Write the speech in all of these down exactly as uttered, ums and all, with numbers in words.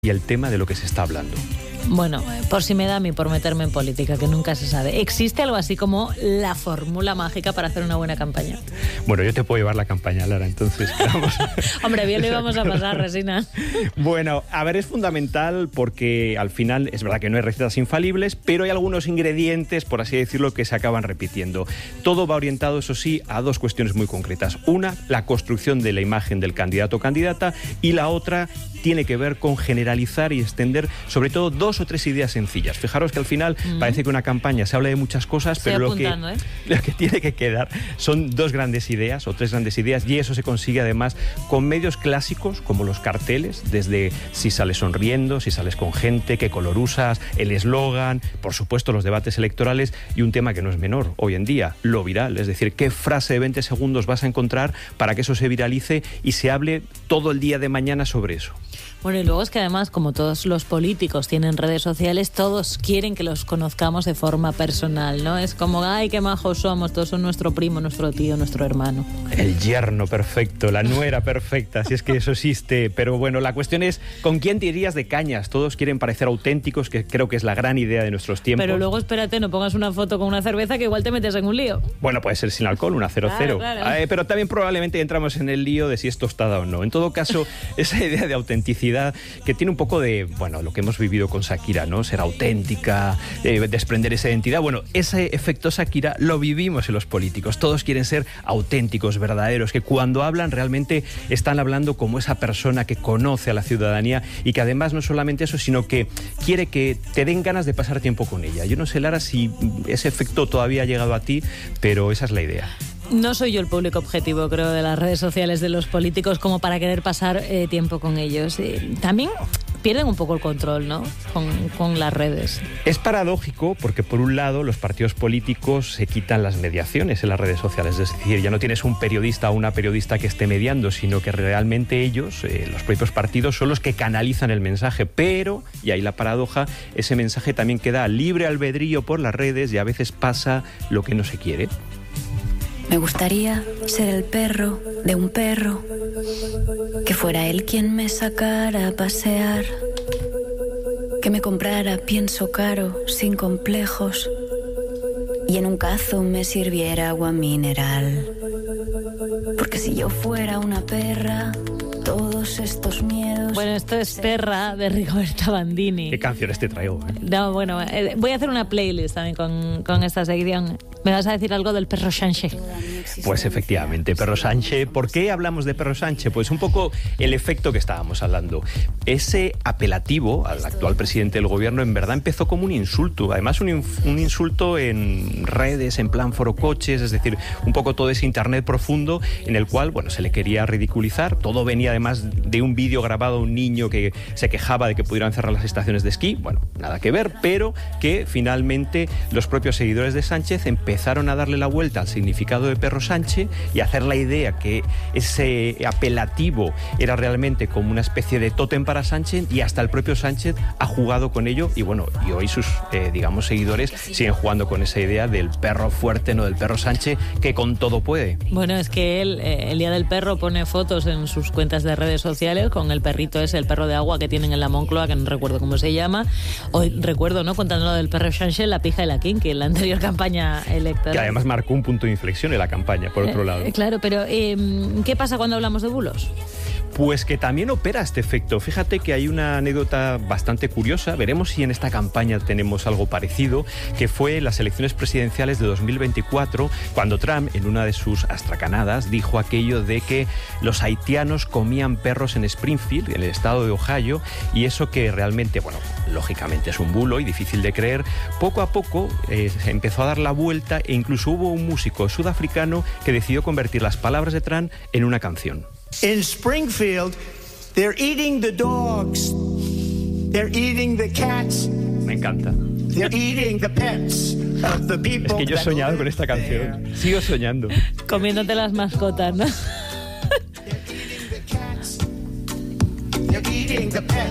y el tema de lo que se está hablando. Bueno, por si me da a mí por meterme en política, que nunca se sabe. ¿Existe algo así como la fórmula mágica para hacer una buena campaña? Bueno, yo te puedo llevar la campaña, Lara, entonces vamos. Hombre, bien lo íbamos a pasar, Resina. Bueno, a ver, es fundamental porque al final es verdad que no hay recetas infalibles, pero hay algunos ingredientes, por así decirlo, que se acaban repitiendo. Todo va orientado, eso sí, a dos cuestiones muy concretas. Una, la construcción de la imagen del candidato o candidata, y la otra tiene que ver con generalizar y extender sobre todo dos o tres ideas sencillas. Fijaros que al final mm. parece que una campaña se habla de muchas cosas, Estoy pero lo que, ¿eh? lo que tiene que quedar son dos grandes ideas o tres grandes ideas, y eso se consigue además con medios clásicos como los carteles, desde si sales sonriendo, si sales con gente, qué color usas, el eslogan, por supuesto los debates electorales, y un tema que no es menor hoy en día, lo viral, es decir, qué frase de veinte segundos vas a encontrar para que eso se viralice y se hable todo el día de mañana sobre eso. Bueno, y luego es que además, como todos los políticos tienen redes sociales, todos quieren que los conozcamos de forma personal, ¿no? Es como, ay, qué majos somos, todos son nuestro primo, nuestro tío, nuestro hermano. El yerno perfecto, la nuera perfecta, si es que eso existe. Pero bueno, la cuestión es, ¿con quién te irías de cañas? Todos quieren parecer auténticos, que creo que es la gran idea de nuestros tiempos. Pero luego, espérate, no pongas una foto con una cerveza que igual te metes en un lío. Bueno, puede ser sin alcohol, una cero cero. Claro, claro. Eh, pero también probablemente entramos en el lío de si es tostada o no. En todo caso, esa idea de autenticidad que tiene un poco de, bueno, lo que hemos vivido con Shakira, ¿no? Ser auténtica, eh, desprender esa identidad. Bueno, ese efecto Shakira lo vivimos en los políticos. Todos quieren ser auténticos, verdaderos, que cuando hablan realmente están hablando como esa persona que conoce a la ciudadanía y que además no solamente eso, sino que quiere que te den ganas de pasar tiempo con ella. Yo no sé, Lara, si ese efecto todavía ha llegado a ti, pero esa es la idea. No soy yo el público objetivo, creo, de las redes sociales de los políticos como para querer pasar eh, tiempo con ellos. Eh, también pierden un poco el control, ¿no? Con, con las redes. Es paradójico porque, por un lado, los partidos políticos se quitan las mediaciones en las redes sociales. Es decir, ya no tienes un periodista o una periodista que esté mediando, sino que realmente ellos, eh, los propios partidos, son los que canalizan el mensaje. Pero, y ahí la paradoja, ese mensaje también queda libre albedrío por las redes y a veces pasa lo que no se quiere. Me gustaría ser el perro de un perro, que fuera él quien me sacara a pasear, que me comprara pienso caro, sin complejos, y en un cazo me sirviera agua mineral. Porque si yo fuera una perra, todos estos miedos... Bueno, esto es Perra, de Rigoberta Bandini. ¿Qué canciones te traigo? ¿eh? No, bueno, eh, voy a hacer una playlist también con, con esta sección. ¿Me vas a decir algo del perro Sánchez? Pues efectivamente, perro Sánchez. ¿Por qué hablamos de perro Sánchez? Pues un poco el efecto que estábamos hablando. Ese apelativo al actual presidente del gobierno en verdad empezó como un insulto. Además, un, un insulto en redes, en plan forocoches, es decir, un poco todo ese internet profundo en el cual, bueno, se le quería ridiculizar. Todo venía además de un vídeo grabado a un niño que se quejaba de que pudieran cerrar las estaciones de esquí. Bueno, nada que ver, pero que finalmente los propios seguidores de Sánchez empezaron a darle la vuelta al significado de perro Sánchez y a hacer la idea que ese apelativo era realmente como una especie de tótem para Sánchez, y hasta el propio Sánchez ha jugado con ello, y bueno, y hoy sus, eh, digamos, seguidores siguen jugando con esa idea del perro fuerte, no del perro Sánchez, que con todo puede. Bueno, es que él, eh, el Día del Perro, pone fotos en sus cuentas de redes sociales con el perrito ese, el perro de agua que tienen en la Moncloa, que no recuerdo cómo se llama. Hoy recuerdo, ¿no?, contando lo del perro Sánchez, la pija y la Kinky, en la anterior campaña electoral. Que además marcó un punto de inflexión en la campaña, por otro lado. Eh, claro, pero eh, ¿qué pasa cuando hablamos de bulos? Pues que también opera este efecto. Fíjate que hay una anécdota bastante curiosa, veremos si en esta campaña tenemos algo parecido, que fue las elecciones presidenciales de dos mil veinticuatro, cuando Trump, en una de sus astracanadas, dijo aquello de que los haitianos comían perros en Springfield, en el estado de Ohio, y eso que realmente, bueno, lógicamente es un bulo y difícil de creer. Poco a poco eh, se empezó a dar la vuelta, e incluso hubo un músico sudafricano que decidió convertir las palabras de Trump en una canción. In Springfield, they're eating the dogs, they're eating the cats. Me encanta. They're eating the pets of the people. Es que yo he soñado con esta canción. Sigo soñando. Comiéndote las mascotas, ¿no? They're eating the pets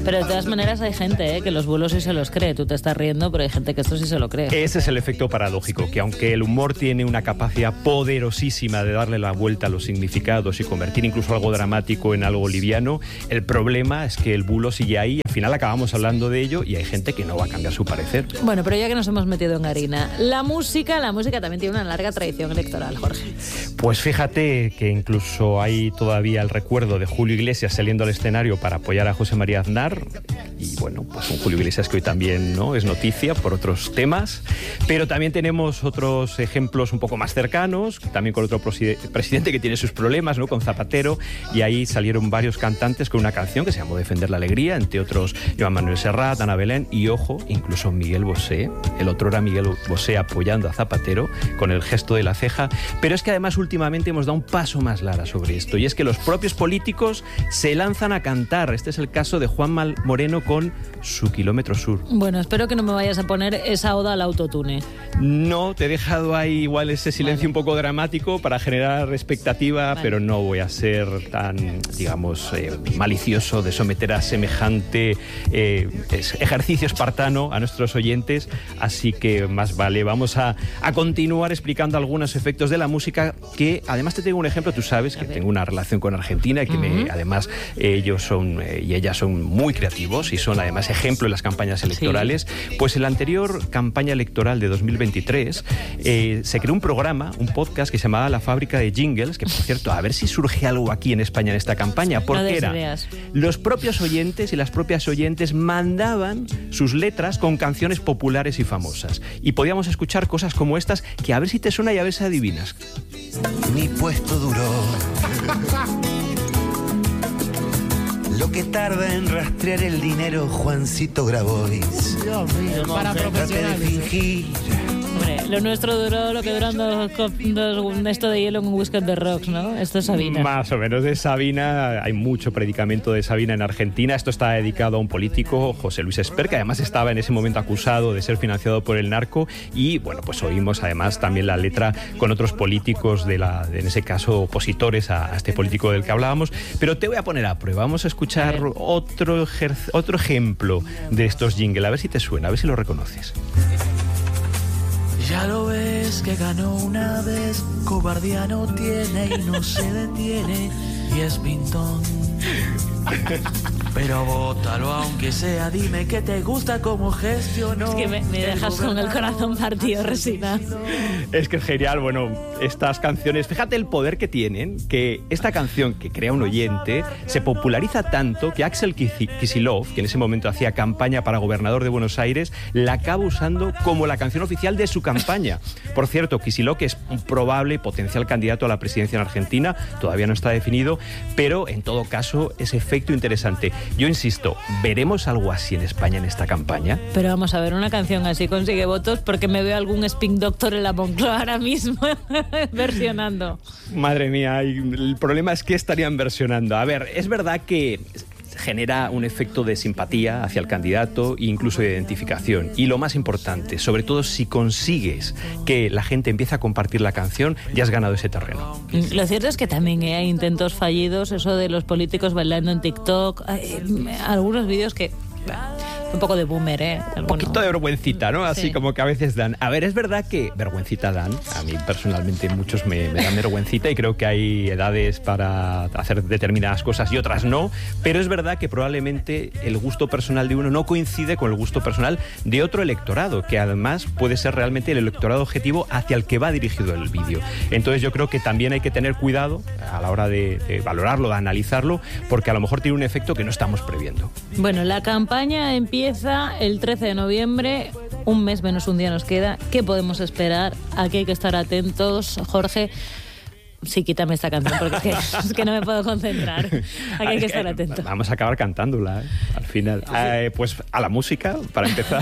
Pero de todas maneras hay gente ¿eh? que los bulos sí se los cree. Tú te estás riendo, pero hay gente que esto sí se lo cree. Ese es el efecto paradójico, que aunque el humor tiene una capacidad poderosísima de darle la vuelta a los significados y convertir incluso algo dramático en algo liviano, el problema es que el bulo sigue ahí. Al final acabamos hablando de ello y hay gente que no va a cambiar su parecer. Bueno, pero ya que nos hemos metido en harina, la música, la música también tiene una larga tradición electoral, Jorge. Pues fíjate que incluso hay todavía el recuerdo de Julio Iglesias saliendo al escenario para apoyar a José María Aznar. Y bueno, pues un Julio Iglesias que hoy también no es noticia por otros temas, pero también tenemos otros ejemplos un poco más cercanos, también con otro presidente que tiene sus problemas, ¿no? Con Zapatero, y ahí salieron varios cantantes con una canción que se llamó Defender la Alegría, entre otros Joan Manuel Serrat, Ana Belén y, ojo, incluso Miguel Bosé. El otro era Miguel Bosé apoyando a Zapatero con el gesto de la ceja, pero es que además últimamente hemos dado un paso más largo sobre esto, y es que los propios políticos se lanzan a cantar. Este es el caso de Juan Moreno con Su Kilómetro Sur. Bueno, espero que no me vayas a poner esa oda al autotune. No, te he dejado ahí igual ese silencio vale. un poco dramático para generar expectativa, vale. pero no voy a ser tan, digamos, eh, malicioso de someter a semejante eh, ejercicio espartano a nuestros oyentes, así que más vale, vamos a, a continuar explicando algunos efectos de la música, que además te tengo un ejemplo. Tú sabes que tengo una relación con Argentina y que uh-huh. me, además ellos son eh, y ellas son muy creativos y son además ejemplo en las campañas electorales. Sí. Pues en la anterior campaña electoral de dos mil veintitrés eh, se creó un programa, un podcast que se llamaba La Fábrica de Jingles, que por cierto, a ver si surge algo aquí en España en esta campaña, porque no era ideas. Los propios oyentes y las propias oyentes mandaban sus letras con canciones populares y famosas, y podíamos escuchar cosas como estas, que a ver si te suena y a ver si adivinas. Mi puesto duró lo que tarda en rastrear el dinero Juancito Grabois. Dios mío, para profesionales. Traté de fingir. Hombre, lo nuestro duró lo que duran dos, dos esto de hielo en un whisky de rocks, ¿no? Esto es Sabina. Más o menos de Sabina. Hay mucho predicamento de Sabina en Argentina. Esto está dedicado a un político, José Luis Esper, que además estaba en ese momento acusado de ser financiado por el narco. Y bueno, pues oímos además también la letra con otros políticos, de la, de, en ese caso opositores a, a este político del que hablábamos. Pero te voy a poner a prueba. Vamos a escuchar a otro, otro ejemplo de estos jingles. A ver si te suena, a ver si lo reconoces. Ya lo ves que ganó una vez, cobardía no tiene y no se detiene, y es pintón. Pero bótalo aunque sea, dime que te gusta como gestionó. Es que me, me dejas con el corazón partido, Resina. Es que es genial, bueno, estas canciones, fíjate el poder que tienen, que esta canción que crea un oyente se populariza tanto que Axel Kicillof, que en ese momento hacía campaña para gobernador de Buenos Aires, la acaba usando como la canción oficial de su campaña. Por cierto, Kicillof, que es un probable potencial candidato a la presidencia en Argentina, todavía no está definido, pero en todo caso es efecto interesante. Yo insisto, ¿veremos algo así en España en esta campaña? Pero vamos a ver, una canción así consigue votos, porque me veo algún Spin Doctor en la Moncloa ahora mismo versionando. Madre mía, el problema es que estarían versionando. A ver, es verdad que genera un efecto de simpatía hacia el candidato e incluso de identificación. Y lo más importante, sobre todo si consigues que la gente empiece a compartir la canción, ya has ganado ese terreno. Lo cierto es que también ¿eh? hay intentos fallidos, eso de los políticos bailando en TikTok, hay algunos vídeos que... Un poco de boomer, ¿eh? Un poquito de vergüencita, ¿no? Así sí. Como que a veces dan. A ver, es verdad que vergüencita dan. A mí personalmente muchos me, me dan vergüencita y creo que hay edades para hacer determinadas cosas y otras no. Pero es verdad que probablemente el gusto personal de uno no coincide con el gusto personal de otro electorado, que además puede ser realmente el electorado objetivo hacia el que va dirigido el vídeo. Entonces yo creo que también hay que tener cuidado a la hora de, de valorarlo, de analizarlo, porque a lo mejor tiene un efecto que no estamos previendo. Bueno, la campaña empieza el trece de noviembre, un mes menos un día nos queda. ¿Qué podemos esperar? Aquí hay que estar atentos. Jorge, sí, quítame esta canción porque es que, es que no me puedo concentrar. Aquí hay que estar atentos. Vamos a acabar cantándola, ¿eh? Al final. Eh, pues a la música, para empezar.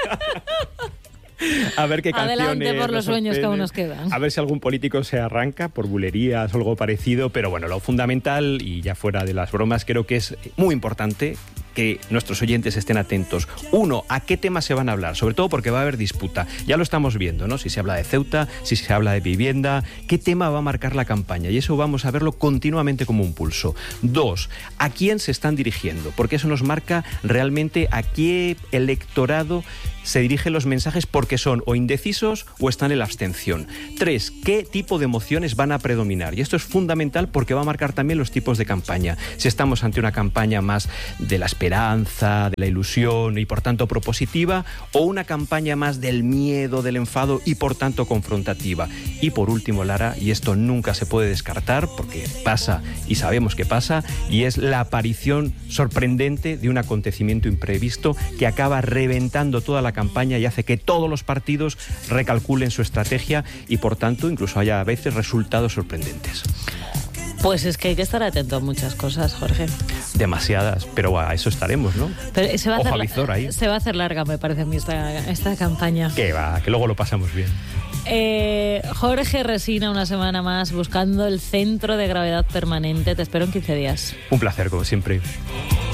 A ver qué canciones. Adelante por los sueños que aún nos quedan. A ver si algún político se arranca por bulerías o algo parecido. Pero bueno, lo fundamental, y ya fuera de las bromas, creo que es muy importante que nuestros oyentes estén atentos. Uno, ¿a qué temas se van a hablar? Sobre todo porque va a haber disputa. Ya lo estamos viendo, ¿no? Si se habla de Ceuta, si se habla de vivienda, ¿qué tema va a marcar la campaña? Y eso vamos a verlo continuamente como un pulso. Dos, ¿a quién se están dirigiendo? Porque eso nos marca realmente a qué electorado se dirigen los mensajes, porque son o indecisos o están en la abstención. Tres, ¿qué tipo de emociones van a predominar? Y esto es fundamental porque va a marcar también los tipos de campaña. Si estamos ante una campaña más de la esperanza, de la ilusión y por tanto propositiva, o una campaña más del miedo, del enfado y por tanto confrontativa. Y por último, Lara, y esto nunca se puede descartar porque pasa y sabemos que pasa, y es la aparición sorprendente de un acontecimiento imprevisto que acaba reventando toda la campaña y hace que todos los partidos recalculen su estrategia y por tanto incluso haya a veces resultados sorprendentes. Pues es que hay que estar atento a muchas cosas, Jorge. Demasiadas, pero a eso estaremos, ¿no? Pero se va a Ojo hacer, a visor ahí. Se va a hacer larga, me parece a mí, esta, esta campaña. Que va, que luego lo pasamos bien. Eh, Jorge Resina, una semana más buscando el centro de gravedad permanente. Te espero en quince días. Un placer, como siempre.